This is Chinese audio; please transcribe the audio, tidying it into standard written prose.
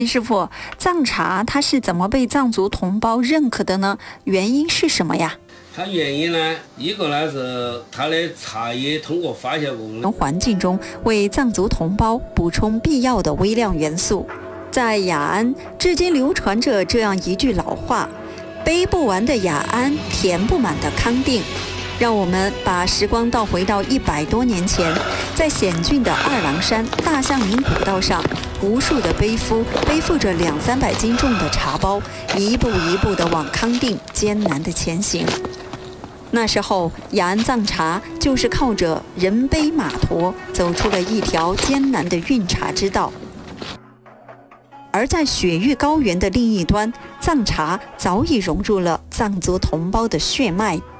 师傅，藏茶它是怎么被藏族同胞认可的呢？原因是什么呀？ 它原因呢，一个呢是它的茶叶通过发酵功能， 环境中为藏族同胞补充必要的微量元素。在雅安，至今流传着这样一句老话：背不完的雅安，填不满的康定。让我们把时光倒回到100多年前，在险峻的二郎山大象岭古道上，无数的背负着200-300斤重的茶包，一步一步地往康定艰难地前行。那时候，雅安藏茶就是靠着人背马驮，走出了一条艰难的运茶之道。而在雪域高原的另一端，藏茶早已融入了藏族同胞的血脉。